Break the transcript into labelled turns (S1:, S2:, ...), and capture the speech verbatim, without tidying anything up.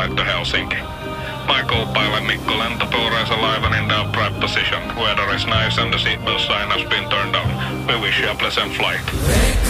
S1: flight to Helsinki. Michael pilot Mikko lentopyöräisä laivan in the upright position. Weather is nice and the seatbelt sign has been turned on. We wish you a pleasant flight.